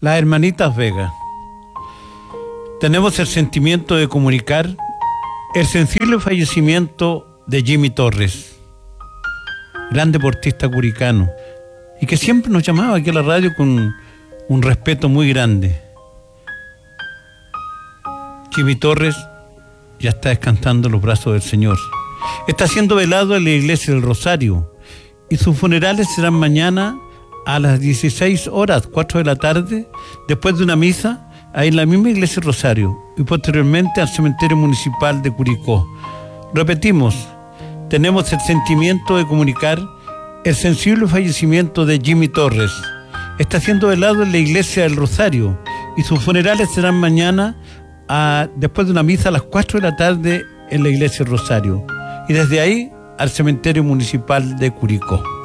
Las hermanitas Vega. Tenemos el sentimiento de comunicar el sensible fallecimiento de Jimmy Torres, gran deportista curicano, y que siempre nos llamaba aquí a la radio con un respeto muy grande. Jimmy Torres ya está descansando en los brazos del Señor. Está siendo velado en la iglesia del Rosario y sus funerales serán mañana a las 16 horas, 4 de la tarde, después de una misa, ahí en la misma iglesia del Rosario, y posteriormente al cementerio municipal de Curicó. Repetimos, tenemos el sentimiento de comunicar el sensible fallecimiento de Jimmy Torres. Está siendo velado en la iglesia del Rosario y sus funerales serán mañana después de una misa a las 4 de la tarde en la iglesia del Rosario, y desde ahí al cementerio municipal de Curicó.